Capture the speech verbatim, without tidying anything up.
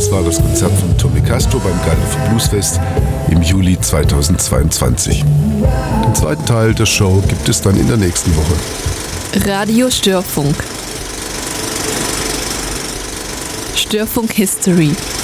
Das war das Konzert von Tommy Castro beim Geilofer Bluesfest im Juli zweitausendzweiundzwanzig. Den zweiten Teil der Show gibt es dann in der nächsten Woche. Radio Störfunk. Störfunk History.